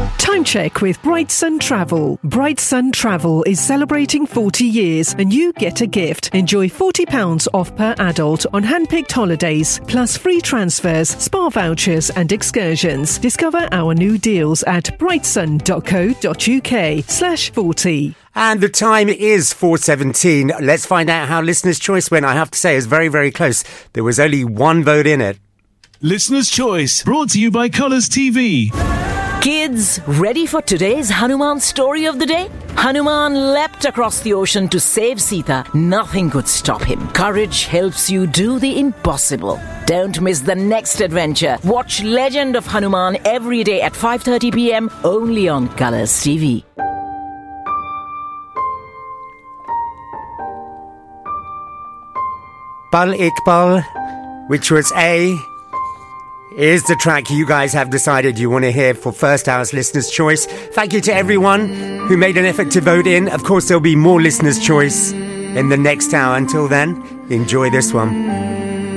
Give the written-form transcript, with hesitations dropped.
Time check with Bright Sun Travel. Bright Sun Travel is celebrating 40 years and you get a gift. Enjoy £40 off per adult on hand-picked holidays, plus free transfers, spa vouchers and excursions. Discover our new deals at brightsun.co.uk/40. And the time is 4:17. Let's find out how Listener's Choice went. I have to say, it's very, very close. There was only one vote in it. Listener's Choice, brought to you by Colours TV. Kids, ready for today's Hanuman story of the day? Hanuman leapt across the ocean to save Sita. Nothing could stop him. Courage helps you do the impossible. Don't miss the next adventure. Watch Legend of Hanuman every day at 5:30 p.m. only on Colours TV. Bal Iqbal, which was A, is the track you guys have decided you want to hear for first hour's Listener's Choice. Thank you to everyone who made an effort to vote in. Of course, there'll be more Listener's Choice in the next hour. Until then, enjoy this one.